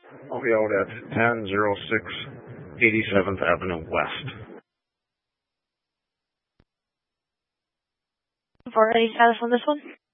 I'll be out at 1006 87th Avenue West. For any status on this one?